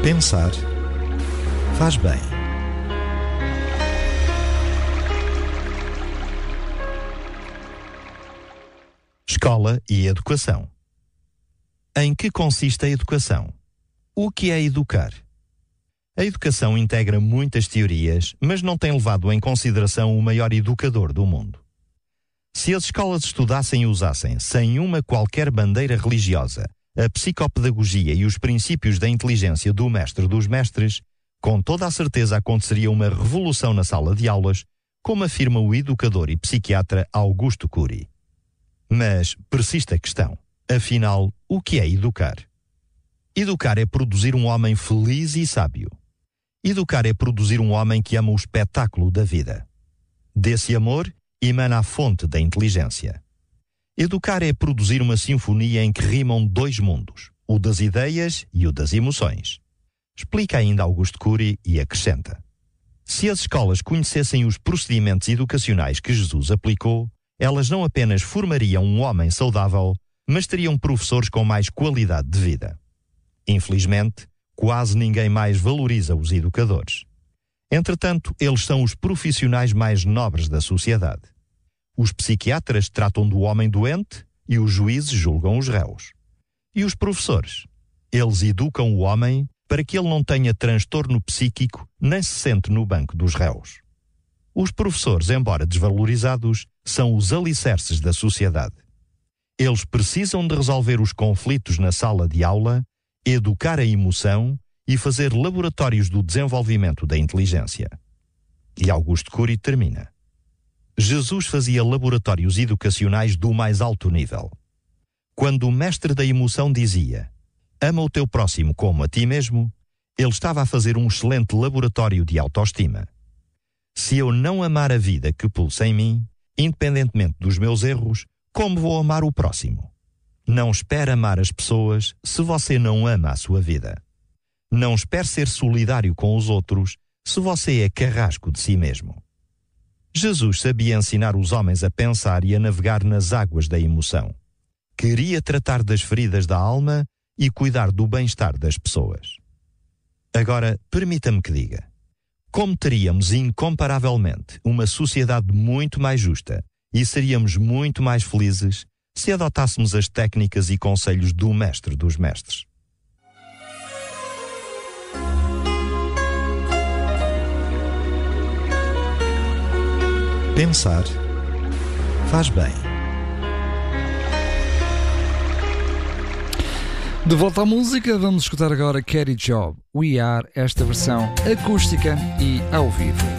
Pensar faz bem. Escola e educação. Em que consiste a educação? O que é educar? A educação integra muitas teorias, mas não tem levado em consideração o maior educador do mundo. Se as escolas estudassem e usassem, sem uma qualquer bandeira religiosa, a psicopedagogia e os princípios da inteligência do mestre dos mestres, com toda a certeza aconteceria uma revolução na sala de aulas, como afirma o educador e psiquiatra Augusto Cury. Mas persiste a questão. Afinal, o que é educar? Educar é produzir um homem feliz e sábio. Educar é produzir um homem que ama o espetáculo da vida. Desse amor, emana a fonte da inteligência. Educar é produzir uma sinfonia em que rimam dois mundos, o das ideias e o das emoções. Explica ainda Augusto Cury e acrescenta: se as escolas conhecessem os procedimentos educacionais que Jesus aplicou, elas não apenas formariam um homem saudável, mas teriam professores com mais qualidade de vida. Infelizmente, quase ninguém mais valoriza os educadores. Entretanto, eles são os profissionais mais nobres da sociedade. Os psiquiatras tratam do homem doente e os juízes julgam os réus. E os professores? Eles educam o homem para que ele não tenha transtorno psíquico nem se sente no banco dos réus. Os professores, embora desvalorizados, são os alicerces da sociedade. Eles precisam de resolver os conflitos na sala de aula, educar a emoção e fazer laboratórios do desenvolvimento da inteligência. E Augusto Cury termina: Jesus fazia laboratórios educacionais do mais alto nível. Quando o mestre da emoção dizia: ama o teu próximo como a ti mesmo, ele estava a fazer um excelente laboratório de autoestima. Se eu não amar a vida que pulsa em mim, independentemente dos meus erros, como vou amar o próximo? Não espere amar as pessoas se você não ama a sua vida. Não espere ser solidário com os outros se você é carrasco de si mesmo. Jesus sabia ensinar os homens a pensar e a navegar nas águas da emoção. Queria tratar das feridas da alma e cuidar do bem-estar das pessoas. Agora, permita-me que diga: como teríamos incomparavelmente uma sociedade muito mais justa e seríamos muito mais felizes se adotássemos as técnicas e conselhos do mestre dos mestres. Pensar faz bem. De volta à música, vamos escutar agora Carrie Job, We Are, esta versão acústica e ao vivo.